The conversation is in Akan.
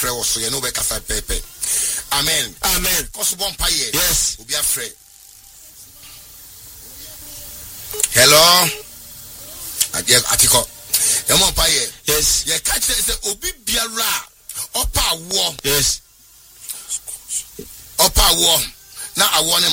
frɛ wo so ye no be kasa pepe. Amen. Amen. Koso bon paye. Yes. Obi afrɛ. Hello. Atiko. Emo paye. Yes. Ye catch say obi biara opa wo. Yes. Opa wo. Na awo ne